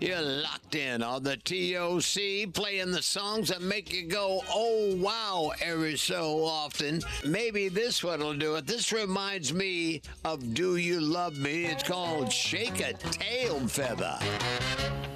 You're locked in on the TOC, playing the songs that make you go, oh, wow, every so often. Maybe this one will do it. This reminds me of Do You Love Me? It's called Shake a Tail Feather.